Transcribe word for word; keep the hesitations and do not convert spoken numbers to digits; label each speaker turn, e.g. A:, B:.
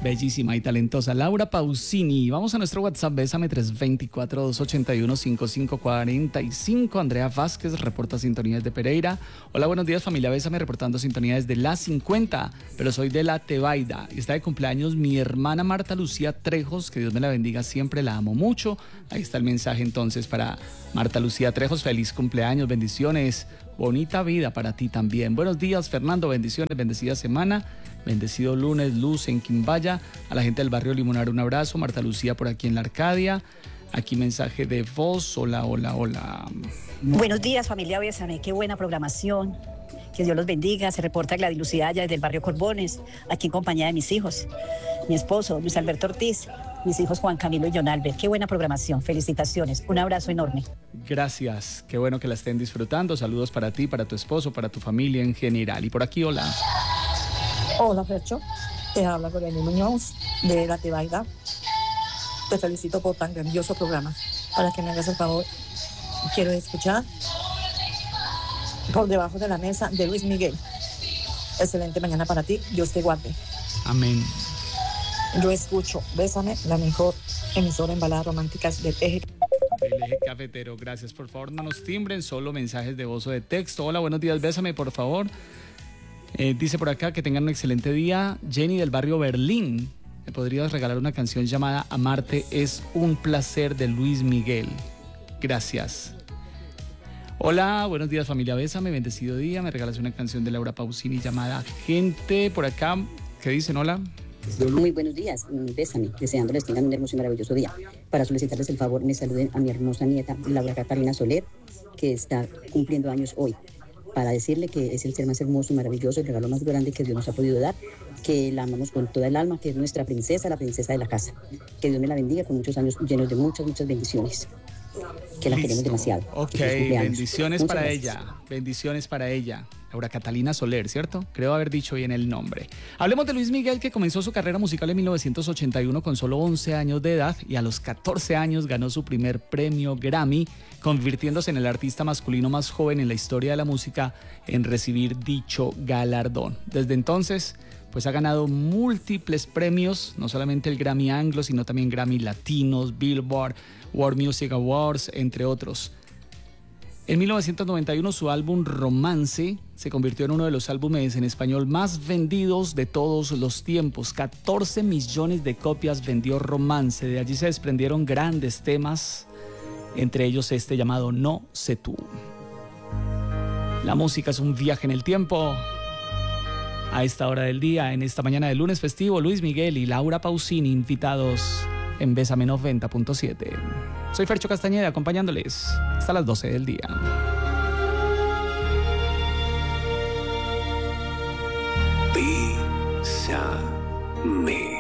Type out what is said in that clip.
A: bellísima y talentosa Laura Pausini. Vamos a nuestro WhatsApp, bésame tres dos cuatro, dos ocho uno, cinco cinco cuatro cinco. Andrea Vázquez reporta sintonías de Pereira. Hola, buenos días familia Bésame, reportando sintonías de la cincuenta, pero soy de la Tebaida. Está de cumpleaños mi hermana Marta Lucía Trejos, que Dios me la bendiga siempre, la amo mucho. Ahí está el mensaje entonces para Marta Lucía Trejos, feliz cumpleaños, bendiciones, bonita vida para ti también. Buenos días Fernando, bendiciones, bendecida semana. Bendecido lunes, luz en Quimbaya. A la gente del barrio Limonar un abrazo. Marta Lucía por aquí en la Arcadia. Aquí mensaje de voz. Hola, hola, hola.
B: Buenos días familia Bésame, qué buena programación. Que Dios los bendiga. Se reporta Gladys Lucía desde el barrio Corbones, aquí en compañía de mis hijos. Mi esposo, Luis Alberto Ortiz. Mis hijos Juan Camilo y John Albert. Qué buena programación. Felicitaciones. Un abrazo enorme.
A: Gracias. Qué bueno que la estén disfrutando. Saludos para ti, para tu esposo, para tu familia en general. Y por aquí, hola.
C: Hola, Fercho. Te habla Goreni Muñoz de la Tebaida. Te felicito por tan grandioso programa. Para que me hagas el favor, quiero escuchar Por debajo de la mesa de Luis Miguel. Excelente mañana para ti. Dios te guarde.
A: Amén.
C: Yo escucho Bésame, la mejor emisora en baladas románticas del eje.
A: El eje cafetero. Gracias. Por favor, no nos timbren, solo mensajes de voz o de texto. Hola, buenos días. Bésame, por favor. Eh, dice por acá que tengan un excelente día. Jenny del barrio Berlín, ¿me podrías regalar una canción llamada Amarte es un placer de Luis Miguel? Gracias. Hola, buenos días familia Bésame, bendecido día. Me regalas una canción de Laura Pausini llamada Gente. Por acá, ¿qué dicen? Hola.
D: Muy buenos días, Bésame, deseándoles tengan un hermoso y maravilloso día. Para solicitarles el favor, me saluden a mi hermosa nieta Laura Catalina Soler, que está cumpliendo años hoy, para decirle que es el ser más hermoso y maravilloso, el regalo más grande que Dios nos ha podido dar, que la amamos con toda el alma, que es nuestra princesa, la princesa de la casa. Que Dios me la bendiga con muchos años llenos de muchas, muchas bendiciones. Que la
A: Listo.
D: Queremos demasiado.
A: Ok, bendiciones
D: Muchas
A: para
D: gracias.
A: ella, bendiciones para ella. Laura Catalina Soler, ¿cierto? Creo haber dicho bien el nombre. Hablemos de Luis Miguel, que comenzó su carrera musical en mil novecientos ochenta y uno con solo once años de edad y a los catorce años ganó su primer premio Grammy, convirtiéndose en el artista masculino más joven en la historia de la música en recibir dicho galardón. Desde entonces, pues ha ganado múltiples premios, no solamente el Grammy Anglo, sino también Grammy Latinos, Billboard, World Music Awards, entre otros. En mil novecientos noventa y uno su álbum Romance se convirtió en uno de los álbumes en español más vendidos de todos los tiempos. catorce millones de copias vendió Romance. De allí se desprendieron grandes temas, entre ellos este llamado No sé tú. La música es un viaje en el tiempo. A esta hora del día, en esta mañana de lunes festivo, Luis Miguel y Laura Pausini invitados en Bésame noventa punto siete. Soy Fercho Castañeda acompañándoles hasta las doce del día.
E: Bésame.